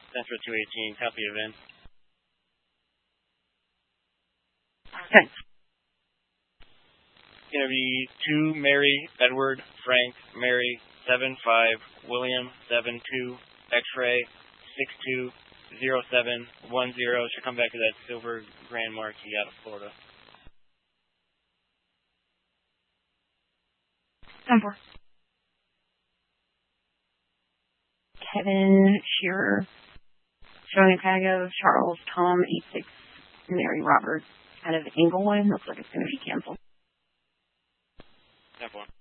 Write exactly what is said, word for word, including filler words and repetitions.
Central two eighteen, copy event. Okay. It's going to be two Mary, Edward, Frank, Mary, seven five, William, seven two, X-ray, six two, zero seven, one zero. Should come back to that silver Grand Marquis out of Florida. ten four. Kevin Shearer, showing a tag of Charles Tom eight six, Mary Roberts out of Englewood. Looks like it's going to be canceled. ten four.